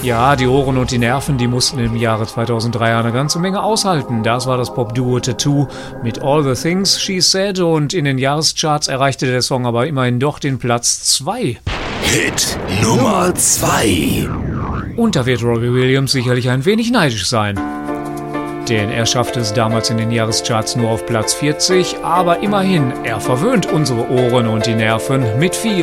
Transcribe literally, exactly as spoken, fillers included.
Ja, die Ohren und die Nerven, die mussten im Jahre zweitausenddrei eine ganze Menge aushalten. Das war das Pop-Duo Tattoo mit All the Things She Said und in den Jahrescharts erreichte der Song aber immerhin doch den Platz zwei. Hit Nummer zwei. Und da wird Robbie Williams sicherlich ein wenig neidisch sein. Denn er schaffte es damals in den Jahrescharts nur auf Platz vierzig, aber immerhin, er verwöhnt unsere Ohren und die Nerven mit viel